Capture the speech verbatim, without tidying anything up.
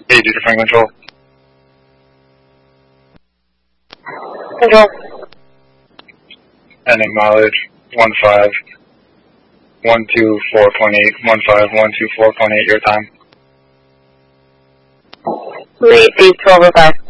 Hey, did you find control? Control. Ending mileage one five one two four point eight one five one two four point eight. Your time. Three eight twelve oh five.